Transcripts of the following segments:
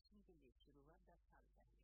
Foundation के लिए शुरू हुआ 10 साल पहले,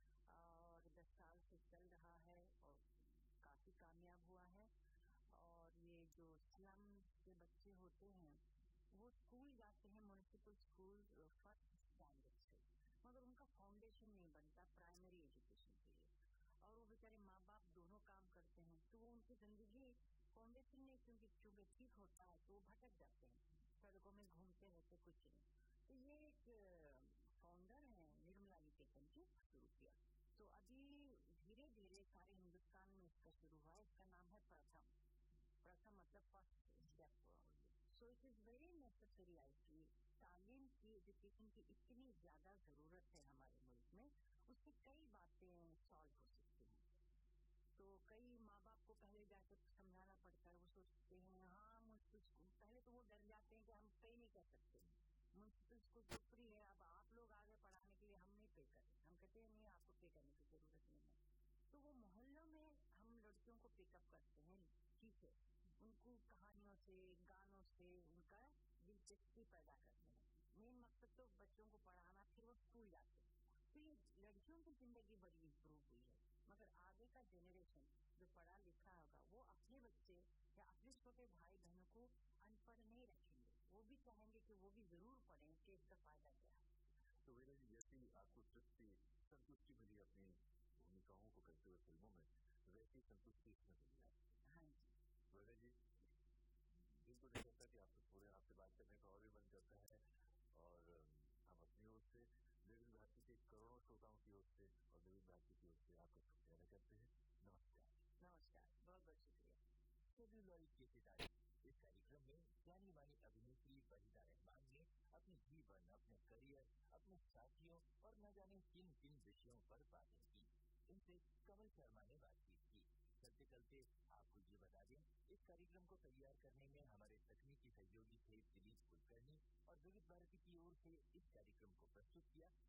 और 10 साल से चल रहा है और काफी कामयाब हुआ है। और ये जो स्लम के बच्चे होते हैं वो स्कूल जाते हैं, म्युनिसिपल स्कूल फर्स्ट स्टैंडर्ड से, मगर उनका फाउंडेशन नहीं बनता प्राइमरी एजुकेशन के लिए, और वो बेचारे माँ बाप दोनों काम करते हैं, तो वो उनकी जिंदगी फाउंडेशन नहीं, क्योंकि ठीक होता है तो वो भटक जाते हैं, सड़कों में घूमते रहते, कुछ नहीं। तो ये एक फाउंडर है निर्मला निकेतन की, शुरू किया। तो अभी धीरे धीरे सारे हिंदुस्तान में इसका शुरू हुआ है। इसका नाम है प्रथम। प्रथम मतलब first step. So it is very necessary I feel. तालीम की, एजुकेशन की इतनी ज्यादा जरूरत है हमारे मुल्क में, उससे कई बातें सॉल्व हो सकती हैं। तो कई माँ बाप को पहले जाकर समझाना पड़ता है, वो सोचते हैं हाँ मुझको, पहले तो वो डर जाते हैं कि हम पे नहीं कर सकते, म्युनिसिपल स्कूल तो फ्री है, अब आप लोग आगे पढ़ाने के लिए हम नहीं पे करें। हम कहते हैं नहीं, आपको पे करने की जरूरत नहीं है। तो वो मोहल्लों में हम लड़कियों को पिकअप करते हैं, ठीक है, उनको कहानियों से, गानों से उनका दिलचस्पी पैदा करते हैं। मेन मकसद तो बच्चों को पढ़ाना, फिर वो स्कूल जाते हैं। तो ये लड़कियों की जिंदगी बड़ी इम्प्रूव हुई है, मगर आगे का जनरेशन जो पढ़ा लिखा होगा वो अपने बच्चे या अपने छोटे भाई बहनों को अनपढ़ नहीं रखेंगे, वो भी चाहेंगे कि वो भी जरूर पढ़ें कि इसका फायदा क्या है। तो वीरा जी, जैसी आपको संतुष्टि मिली अपनी भूमिकाओं को करते हुए फिल्मों में, वैसी संतुष्टि इसमें मिली है। हाँ जी वीरा जी, दिल तो नहीं करता कि आपसे थोड़े आपसे बात करने का और भी मन करता है, और हम अपनी ओर से, विविध भारती के करोड़ों श्रोताओं की ओर से और विविध भारती की ओर से आपका शुक्रिया करते हैं। नमस्कार। नमस्कार, बहुत बहुत शुक्रिया। सेल्यूलॉइड के सितारे, इस कार्यक्रम में जानी मानी अभिनेत्री वहीदा रहमान ने अपने जीवन, अपने करियर, अपने साथियों और न जाने किन किन विषयों पर बातें की। इनसे कमल शर्मा ने बातचीत की। चलते चलते आपको ये बता दें, इस कार्यक्रम को तैयार करने में हमारे तकनीकी सहयोगी थे दिलीप कुलकर्णी, और विविध भारती की ओर से इस कार्यक्रम को प्रस्तुत किया